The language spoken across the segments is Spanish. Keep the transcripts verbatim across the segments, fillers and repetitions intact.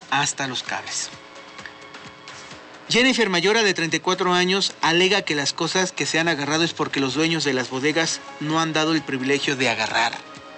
hasta los cables. Jennifer Mayora, de treinta y cuatro años, alega que las cosas que se han agarrado es porque los dueños de las bodegas no han dado el privilegio de agarrar.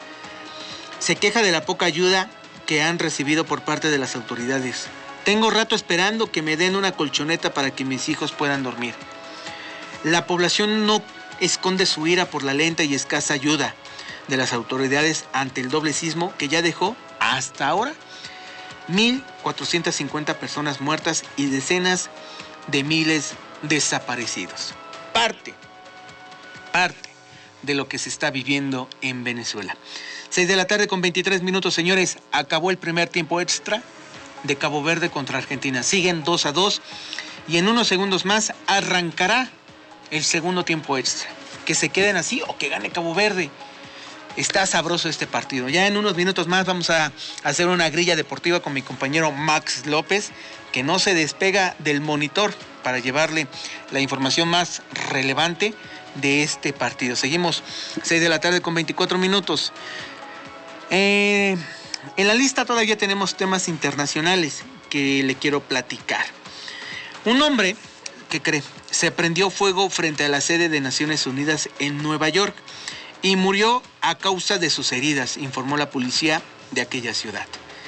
Se queja de la poca ayuda que han recibido por parte de las autoridades. Tengo rato esperando que me den una colchoneta para que mis hijos puedan dormir. La población no esconde su ira por la lenta y escasa ayuda de las autoridades ante el doble sismo que ya dejó hasta ahora mil cuatrocientas cincuenta personas muertas y decenas de miles desaparecidos. Parte, parte de lo que se está viviendo en Venezuela. seis de la tarde con veintitrés minutos, señores. Acabó el primer tiempo extra de Cabo Verde contra Argentina. Siguen dos a dos y en unos segundos más arrancará el segundo tiempo extra. Que se queden así o que gane Cabo Verde. Está sabroso este partido. Ya en unos minutos más vamos a hacer una grilla deportiva con mi compañero Max López, que no se despega del monitor para llevarle la información más relevante de este partido. Seguimos, seis de la tarde con veinticuatro minutos. Eh, en la lista todavía tenemos temas internacionales que le quiero platicar. Un hombre, ¿qué cree? Se prendió fuego frente a la sede de Naciones Unidas en Nueva York y murió a causa de sus heridas, informó la policía de aquella ciudad.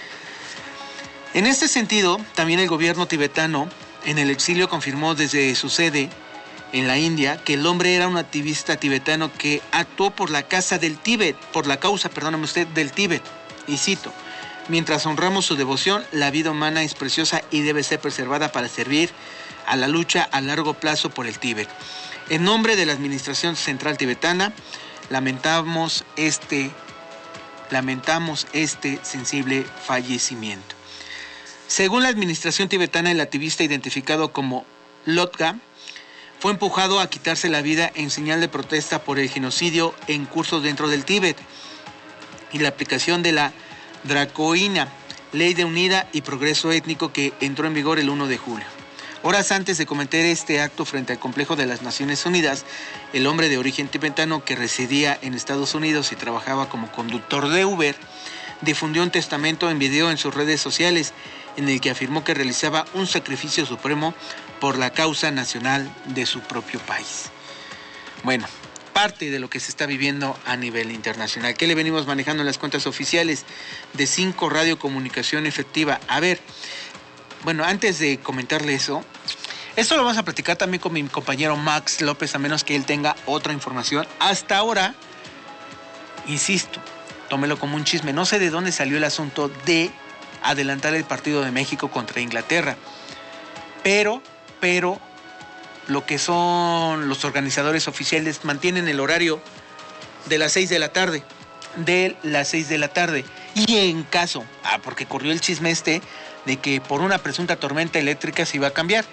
En este sentido, también el gobierno tibetano en el exilio confirmó desde su sede en la India que el hombre era un activista tibetano que actuó por la causa del Tíbet, por la causa, perdóname usted, del Tíbet. Y cito: mientras honramos su devoción, la vida humana es preciosa y debe ser preservada para servir a la lucha a largo plazo por el Tíbet. En nombre de la Administración Central Tibetana, lamentamos este, lamentamos este sensible fallecimiento. Según la administración tibetana, el activista identificado como Lotga fue empujado a quitarse la vida en señal de protesta por el genocidio en curso dentro del Tíbet y la aplicación de la dracoína Ley de Unidad y Progreso Étnico que entró en vigor el primero de julio. Horas antes de cometer este acto frente al complejo de las Naciones Unidas, el hombre de origen tibetano que residía en Estados Unidos y trabajaba como conductor de Uber, difundió un testamento en video en sus redes sociales en el que afirmó que realizaba un sacrificio supremo por la causa nacional de su propio país. Bueno, parte de lo que se está viviendo a nivel internacional. ¿Qué le venimos manejando en las cuentas oficiales de cinco Radio Comunicación Efectiva? A ver, bueno, antes de comentarle eso, esto lo vamos a platicar también con mi compañero Max López, a menos que él tenga otra información. Hasta ahora, insisto, tómelo como un chisme. No sé de dónde salió el asunto de adelantar el partido de México contra Inglaterra. Pero, pero, lo que son los organizadores oficiales mantienen el horario de las seis de la tarde. De las seis de la tarde. Y en caso, ah, porque corrió el chisme este de que por una presunta tormenta eléctrica se iba a cambiar.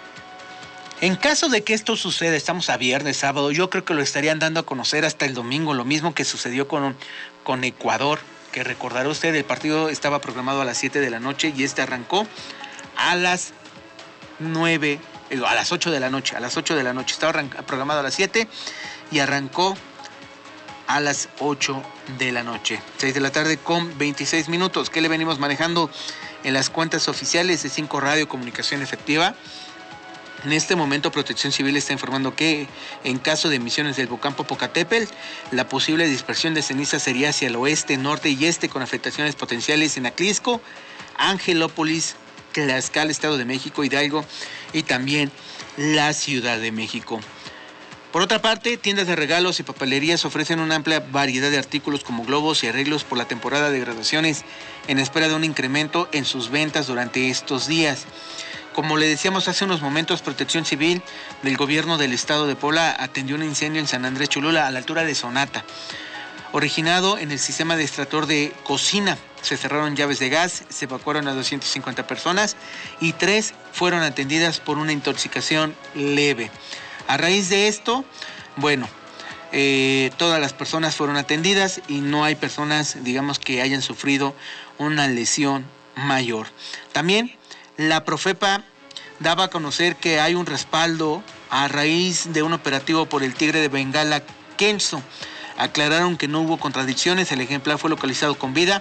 En caso de que esto suceda, estamos a viernes, sábado, yo creo que lo estarían dando a conocer hasta el domingo, lo mismo que sucedió con, con Ecuador, que recordará usted, el partido estaba programado a las siete de la noche y este arrancó a las nueve, a las ocho de la noche, a las ocho de la noche, estaba programado a las siete y arrancó a las ocho de la noche. seis de la tarde con veintiséis minutos. ¿Qué le venimos manejando en las cuentas oficiales de cinco Radio Comunicación Efectiva? En este momento, Protección Civil está informando que en caso de emisiones del volcán Popocatépetl, la posible dispersión de ceniza sería hacia el oeste, norte y este, con afectaciones potenciales en Atlisco, Angelópolis, Tlaxcala, Estado de México, Hidalgo y también la Ciudad de México. Por otra parte, tiendas de regalos y papelerías ofrecen una amplia variedad de artículos como globos y arreglos por la temporada de graduaciones, en espera de un incremento en sus ventas durante estos días. Como le decíamos hace unos momentos, Protección Civil del Gobierno del Estado de Puebla atendió un incendio en San Andrés Cholula, a la altura de Sonata, originado en el sistema de extractor de cocina. Se cerraron llaves de gas, se evacuaron a doscientas cincuenta personas y tres fueron atendidas por una intoxicación leve. A raíz de esto, bueno, eh, todas las personas fueron atendidas y no hay personas, digamos, que hayan sufrido una lesión mayor. También la Profepa daba a conocer que hay un respaldo a raíz de un operativo por el tigre de Bengala Kenzo. Aclararon que no hubo contradicciones, el ejemplar fue localizado con vida,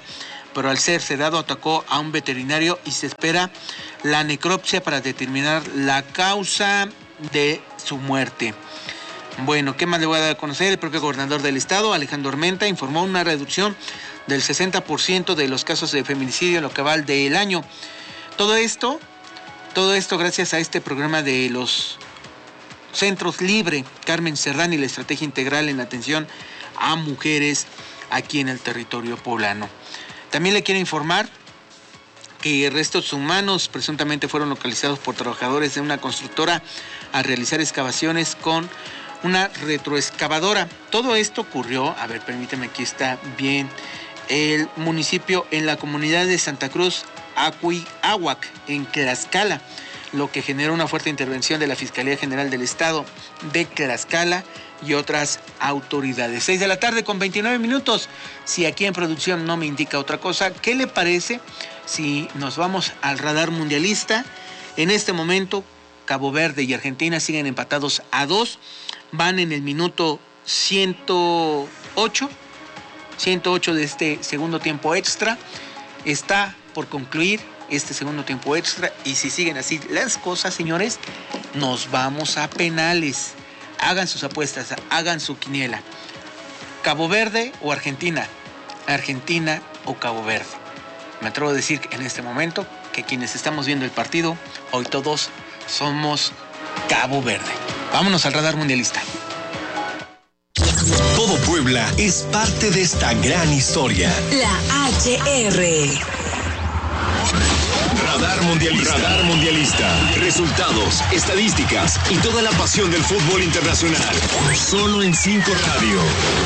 pero al ser sedado atacó a un veterinario y se espera la necropsia para determinar la causa de su muerte. Bueno, ¿qué más le voy a dar a conocer? El propio gobernador del estado, Alejandro Armenta, informó una reducción del sesenta por ciento de los casos de feminicidio en lo que va del año. Todo esto, todo esto gracias a este programa de los Centros Libre, Carmen Cerdán, y la estrategia integral en atención a mujeres aquí en el territorio poblano. También le quiero informar que restos humanos presuntamente fueron localizados por trabajadores de una constructora al realizar excavaciones con una retroexcavadora. Todo esto ocurrió, a ver, permíteme, aquí está bien, el municipio en la comunidad de Santa Cruz, Acuiahuac, en Tlaxcala, lo que generó una fuerte intervención de la Fiscalía General del Estado de Tlaxcala y otras autoridades. seis de la tarde con veintinueve minutos. Si aquí en producción no me indica otra cosa, ¿qué le parece si nos vamos al radar mundialista? En este momento, Cabo Verde y Argentina siguen empatados a dos. Van en el minuto ciento ocho de este segundo tiempo extra. Está por concluir este segundo tiempo extra y si siguen así las cosas, señores, nos vamos a penales. Hagan sus apuestas, hagan su quiniela. Cabo Verde o Argentina, Argentina o Cabo Verde. Me atrevo a decir en este momento que quienes estamos viendo el partido, hoy todos somos Cabo Verde. Vámonos al radar mundialista. Todo Puebla es parte de esta gran historia. La H R. Radar Mundialista. Radar Mundialista. Resultados, estadísticas y toda la pasión del fútbol internacional. Solo en cinco Radio.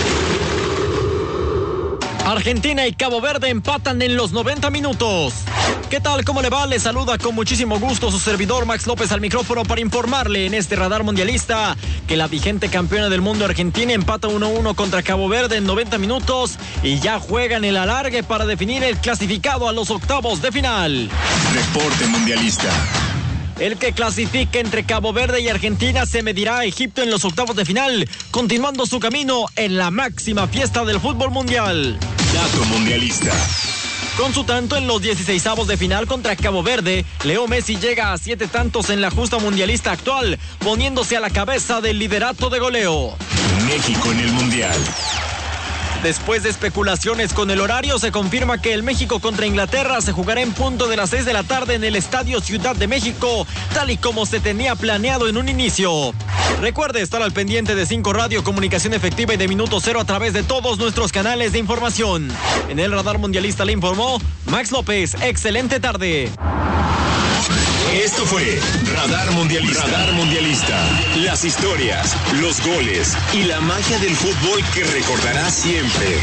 Argentina y Cabo Verde empatan en los noventa minutos. ¿Qué tal? ¿Cómo le va? Le saluda con muchísimo gusto su servidor Max López al micrófono para informarle en este radar mundialista que la vigente campeona del mundo Argentina empata uno a uno contra Cabo Verde en noventa minutos y ya juegan el alargue para definir el clasificado a los octavos de final. Reporte mundialista. El que clasifique entre Cabo Verde y Argentina se medirá a Egipto en los octavos de final, continuando su camino en la máxima fiesta del fútbol mundial. Dato mundialista. Con su tanto en los dieciseisavos de final contra Cabo Verde, Leo Messi llega a siete tantos en la justa mundialista actual, poniéndose a la cabeza del liderato de goleo. México en el mundial. Después de especulaciones con el horario, se confirma que el México contra Inglaterra se jugará en punto de las seis de la tarde en el Estadio Ciudad de México, tal y como se tenía planeado en un inicio. Recuerde estar al pendiente de cinco Radio, comunicación efectiva y de minuto cero a través de todos nuestros canales de información. En el radar mundialista le informó Max López. Excelente tarde. Esto fue Radar Mundialista. Radar Mundialista. Las historias, los goles y la magia del fútbol que recordarás siempre.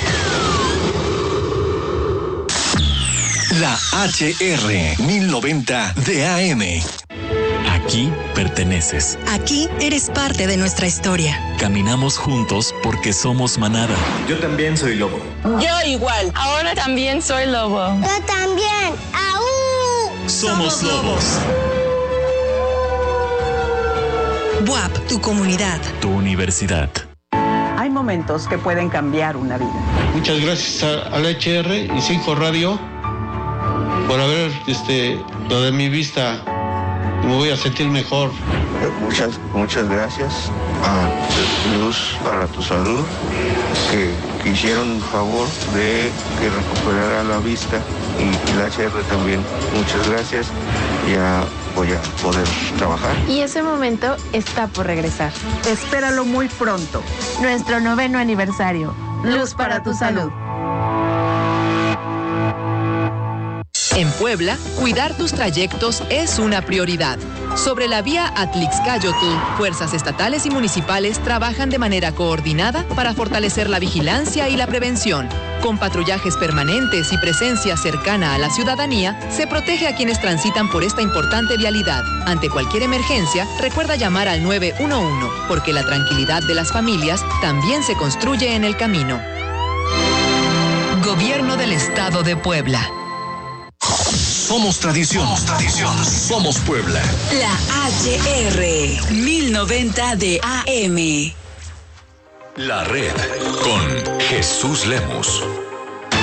La H R mil noventa de A M. Aquí perteneces. Aquí eres parte de nuestra historia. Caminamos juntos porque somos manada. Yo también soy lobo. Yo igual. Ahora también soy lobo. Yo también. ¡Aú! Somos lobos. B U A P, tu comunidad. Tu universidad. Hay momentos que pueden cambiar una vida. Muchas gracias a, a la H R y cinco Radio por haber este, lo de mi vista. Me voy a sentir mejor. Muchas, muchas gracias a Luz para tu Salud, que, que hicieron el favor de que recuperara la vista, y la H R también. Muchas gracias. Ya voy a poder trabajar. Y ese momento está por regresar. Espéralo muy pronto. Nuestro noveno aniversario. Luz para tu salud. En Puebla, cuidar tus trayectos es una prioridad. Sobre la vía Atlixcáyotl, fuerzas estatales y municipales trabajan de manera coordinada para fortalecer la vigilancia y la prevención. Con patrullajes permanentes y presencia cercana a la ciudadanía, se protege a quienes transitan por esta importante vialidad. Ante cualquier emergencia, recuerda llamar al nueve uno uno, porque la tranquilidad de las familias también se construye en el camino. Gobierno del Estado de Puebla. Somos tradición. Somos tradición. Somos Puebla. La H R mil noventa de A M. La red con Jesús Lemos.